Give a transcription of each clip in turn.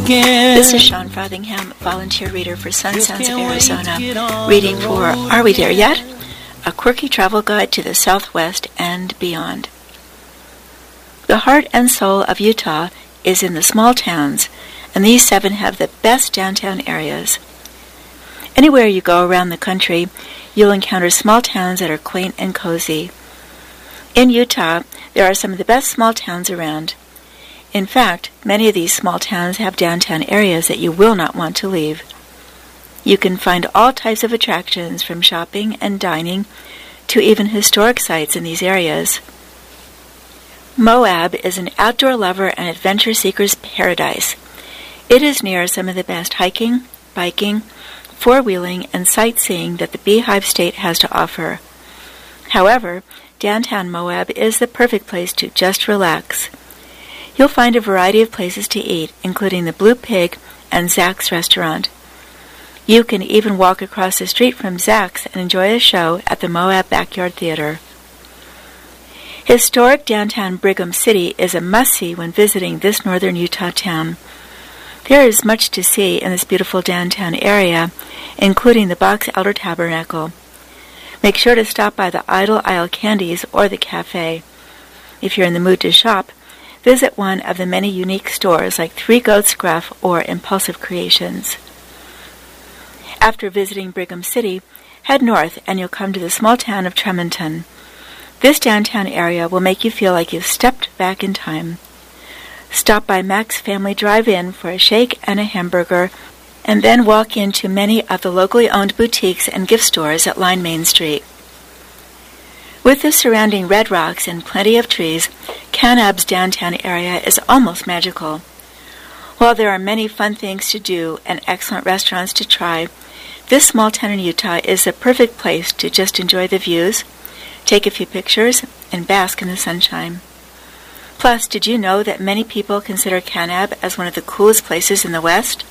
again. This is Sean Frothingham, volunteer reader for Sun Sounds of Arizona, reading for Are We There Yet? A quirky travel guide to the Southwest and beyond. The heart and soul of Utah is in the small towns, and these 7 have the best downtown areas. Anywhere you go around the country, you'll encounter small towns that are quaint and cozy. In Utah, there are some of the best small towns around. In fact, many of these small towns have downtown areas that you will not want to leave. You can find all types of attractions from shopping and dining to even historic sites in these areas. Moab is an outdoor lover and adventure seeker's paradise. It is near some of the best hiking, biking, four-wheeling, and sightseeing that the Beehive State has to offer. However, downtown Moab is the perfect place to just relax. You'll find a variety of places to eat, including the Blue Pig and Zach's restaurant. You can even walk across the street from Zach's and enjoy a show at the Moab Backyard Theater. Historic downtown Brigham City is a must-see when visiting this northern Utah town. There is much to see in this beautiful downtown area, including the Box Elder Tabernacle. Make sure to stop by the Idle Isle Candies or the cafe. If you're in the mood to shop, visit one of the many unique stores like Three Goats Gruff or Impulsive Creations. After visiting Brigham City, head north and you'll come to the small town of Tremonton. This downtown area will make you feel like you've stepped back in time. Stop by Mac's Family Drive-In for a shake and a hamburger, and then walk into many of the locally owned boutiques and gift stores that line Main Street. With the surrounding red rocks and plenty of trees, Kanab's downtown area is almost magical. While there are many fun things to do and excellent restaurants to try, this small town in Utah is the perfect place to just enjoy the views, take a few pictures, and bask in the sunshine. Plus, did you know that many people consider Kanab as one of the coolest places in the West?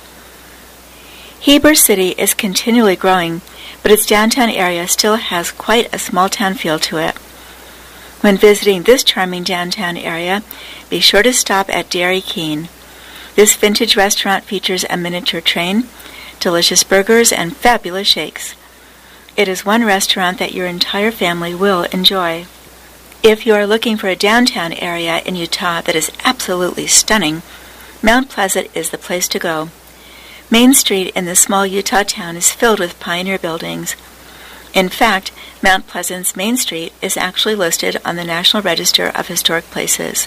Heber City is continually growing, but its downtown area still has quite a small-town feel to it. When visiting this charming downtown area, be sure to stop at Dairy Keen. This vintage restaurant features a miniature train, delicious burgers, and fabulous shakes. It is one restaurant that your entire family will enjoy. If you are looking for a downtown area in Utah that is absolutely stunning, Mount Pleasant is the place to go. Main Street in this small Utah town is filled with pioneer buildings. In fact, Mount Pleasant's Main Street is actually listed on the National Register of Historic Places.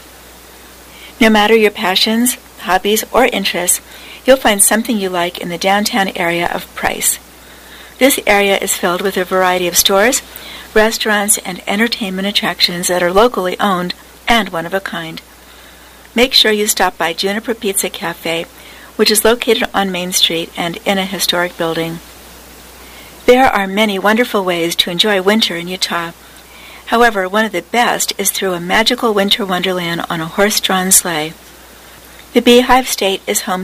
No matter your passions, hobbies, or interests, you'll find something you like in the downtown area of Price. This area is filled with a variety of stores, restaurants, and entertainment attractions that are locally owned and one of a kind. Make sure you stop by Juniper Pizza Cafe, which is located on Main Street and in a historic building. There are many wonderful ways to enjoy winter in Utah. However, one of the best is through a magical winter wonderland on a horse-drawn sleigh. The Beehive State is home